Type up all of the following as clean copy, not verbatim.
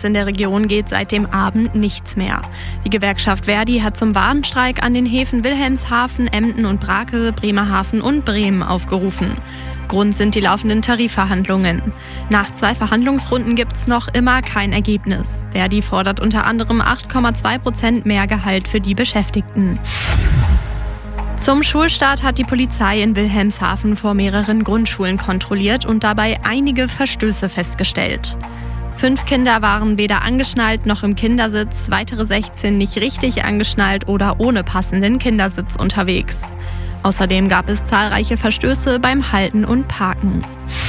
uns in der Region geht seit dem Abend nichts mehr. Die Gewerkschaft Verdi hat zum Warnstreik an den Häfen Wilhelmshaven, Emden und Brake, Bremerhaven und Bremen aufgerufen. Grund sind die laufenden Tarifverhandlungen. Nach 2 Verhandlungsrunden gibt es noch immer kein Ergebnis. Verdi fordert unter anderem 8,2% mehr Gehalt für die Beschäftigten. Zum Schulstart hat die Polizei in Wilhelmshaven vor mehreren Grundschulen kontrolliert und dabei einige Verstöße festgestellt. 5 Kinder waren weder angeschnallt noch im Kindersitz, weitere 16 nicht richtig angeschnallt oder ohne passenden Kindersitz unterwegs. Außerdem gab es zahlreiche Verstöße beim Halten und Parken.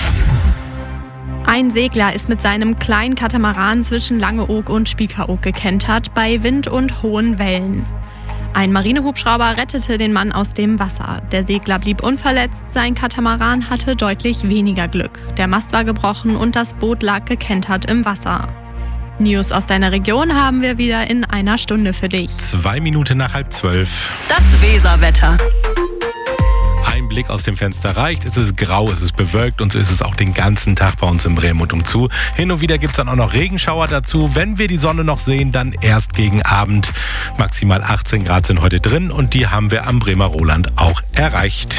Ein Segler ist mit seinem kleinen Katamaran zwischen Langeoog und Spiekeroog gekentert bei Wind und hohen Wellen. Ein Marinehubschrauber rettete den Mann aus dem Wasser. Der Segler blieb unverletzt, sein Katamaran hatte deutlich weniger Glück. Der Mast war gebrochen und das Boot lag gekentert im Wasser. News aus deiner Region haben wir wieder in einer Stunde für dich. 2 Minuten nach 11:30. Das Weserwetter. Ein Blick aus dem Fenster reicht. Es ist grau, es ist bewölkt und so ist es auch den ganzen Tag bei uns in Bremen und umzu. Hin und wieder gibt es dann auch noch Regenschauer dazu. Wenn wir die Sonne noch sehen, dann erst gegen Abend. Maximal 18 Grad sind heute drin und die haben wir am Bremer Roland auch erreicht.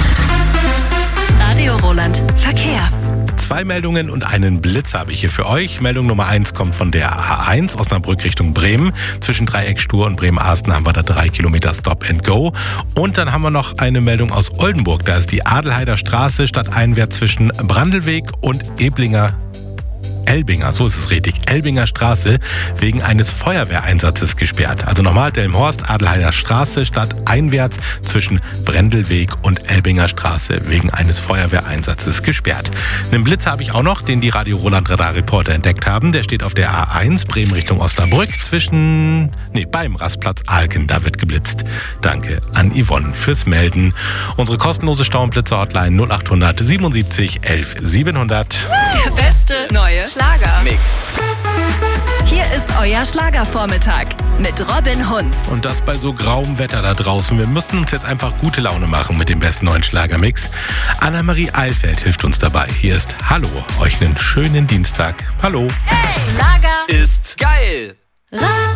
Radio Roland Verkehr. 2 Meldungen und einen Blitz habe ich hier für euch. Meldung Nummer 1 kommt von der A1 Osnabrück Richtung Bremen. Zwischen Dreieck Stur und Bremen-Arsten haben wir da 3 Kilometer Stop and Go. Und dann haben wir noch eine Meldung aus Oldenburg. Da ist die Adelheider Straße stadteinwärts zwischen Brandelweg und Elbinger, so ist es richtig, Elbinger Straße wegen eines Feuerwehreinsatzes gesperrt. Also nochmal Delmenhorst, Adelheider Straße, stadteinwärts zwischen Brendelweg und Elbinger Straße wegen eines Feuerwehreinsatzes gesperrt. Einen Blitz habe ich auch noch, den die Radio Roland Radarreporter entdeckt haben. Der steht auf der A1 Bremen Richtung Osnabrück beim Rastplatz Alken, da wird geblitzt. Danke an Yvonne fürs Melden. Unsere kostenlose Stauenblitzer-Hotline 0800 77 11 700. Der beste neue Schlager-Mix. Hier ist euer Schlagervormittag mit Robin Hunz. Und das bei so grauem Wetter da draußen. Wir müssen uns jetzt einfach gute Laune machen mit dem besten neuen Schlagermix. Anna-Marie Eilfeld hilft uns dabei. Hier ist Hallo, euch einen schönen Dienstag. Hallo. Hey, Schlager ist geil.